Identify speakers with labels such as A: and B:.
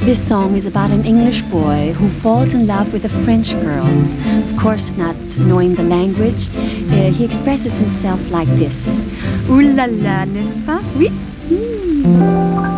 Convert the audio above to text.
A: This song is about an English boy who falls in love with a French girl. Of course, not knowing the language, he expresses himself like this. Ooh la la, n'est-ce pas? Oui.